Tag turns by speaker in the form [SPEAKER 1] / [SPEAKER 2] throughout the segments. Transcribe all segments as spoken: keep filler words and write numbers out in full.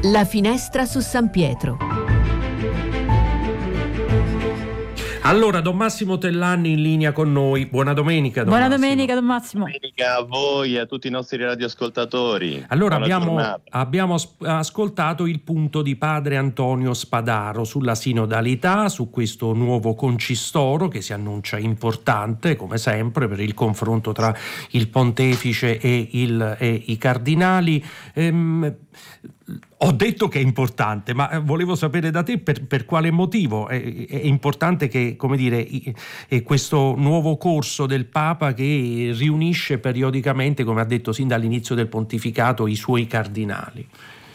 [SPEAKER 1] La finestra su San Pietro.
[SPEAKER 2] Allora, Don Massimo Tellanni in linea con noi. Buona domenica, Don
[SPEAKER 3] Buona
[SPEAKER 2] Massimo.
[SPEAKER 3] domenica, Don Massimo.
[SPEAKER 4] Buona domenica a voi e a tutti i nostri radioascoltatori.
[SPEAKER 2] Allora,
[SPEAKER 4] Buona
[SPEAKER 2] abbiamo, abbiamo ascoltato il punto di padre Antonio Spadaro sulla sinodalità, su questo nuovo concistoro che si annuncia importante, come sempre, per il confronto tra il pontefice e, il, e i cardinali. Ehm, Ho detto che è importante, ma volevo sapere da te per, per quale motivo è, è importante che, come dire, è questo nuovo corso del Papa che riunisce periodicamente, come ha detto sin dall'inizio del pontificato, i suoi cardinali.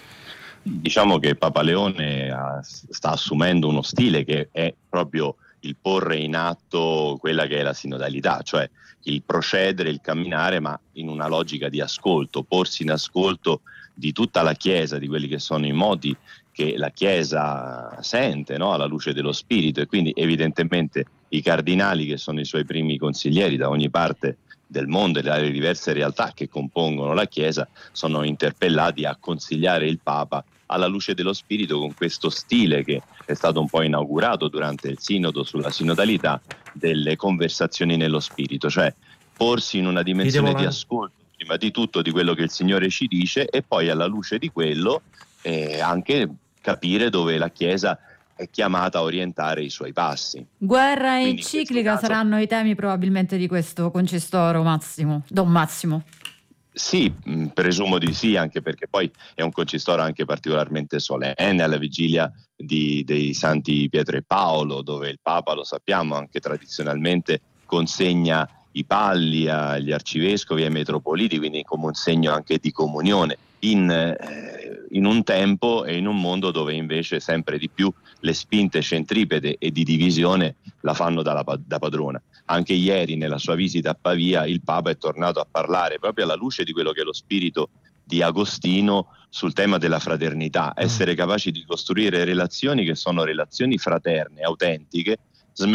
[SPEAKER 4] Diciamo che Papa Leone ha, sta assumendo uno stile che è proprio il porre in atto quella che è la sinodalità, cioè il procedere, il camminare, ma in una logica di ascolto, porsi in ascolto di tutta la Chiesa, di quelli che sono i modi che la Chiesa sente, no? Alla luce dello Spirito, e quindi evidentemente i cardinali, che sono i suoi primi consiglieri da ogni parte del mondo e dalle diverse realtà che compongono la Chiesa, sono interpellati a consigliare il Papa alla luce dello Spirito, con questo stile che è stato un po' inaugurato durante il Sinodo sulla sinodalità, delle conversazioni nello Spirito, cioè porsi in una dimensione di ascolto prima di tutto di quello che il Signore ci dice, e poi alla luce di quello eh, anche capire dove la Chiesa è chiamata a orientare i suoi passi.
[SPEAKER 3] Guerra e
[SPEAKER 4] Quindi
[SPEAKER 3] enciclica
[SPEAKER 4] caso,
[SPEAKER 3] saranno i temi probabilmente di questo concistoro, Massimo, Don Massimo.
[SPEAKER 4] Sì, mh, presumo di sì, anche perché poi è un concistoro anche particolarmente solenne, alla vigilia di, dei santi Pietro e Paolo, dove il Papa, lo sappiamo, anche tradizionalmente consegna i palli agli arcivescovi e ai metropoliti, quindi come un segno anche di comunione, in, eh, in un tempo e in un mondo dove invece sempre di più le spinte centripete e di divisione la fanno dalla, da padrona. Anche ieri, nella sua visita a Pavia, il Papa è tornato a parlare proprio alla luce di quello che è lo spirito di Agostino sul tema della fraternità, essere capaci di costruire relazioni che sono relazioni fraterne, autentiche,